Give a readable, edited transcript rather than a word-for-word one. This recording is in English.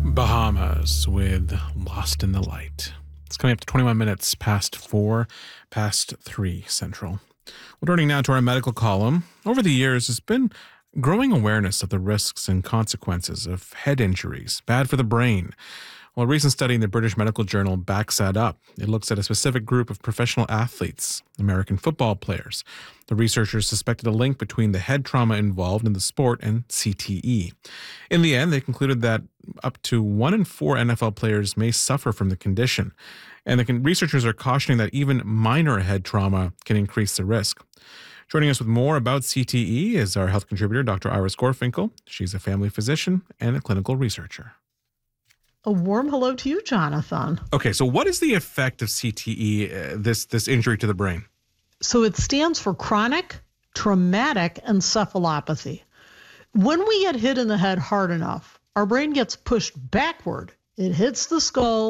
Bahamas with Lost in the Light. It's coming up to 21 minutes past 4, past 3 Central. We're turning now to our medical column. Over the years, there's been growing awareness of the risks and consequences of head injuries, bad for the brain. Well, a recent study in the British Medical Journal backs that up. It looks at a specific group of professional athletes, American football players. The researchers suspected a link between the head trauma involved in the sport and CTE. In the end, they concluded that up to 1 in 4 NFL players may suffer from the condition. And the researchers are cautioning that even minor head trauma can increase the risk. Joining us with more about CTE is our health contributor, Dr. Iris Gorfinkel. She's a family physician and a clinical researcher. A warm hello to you, Jonathan. Okay, so what is the effect of CTE, this injury to the brain? So it stands for chronic traumatic encephalopathy. When we get hit in the head hard enough, our brain gets pushed backward. It hits the skull,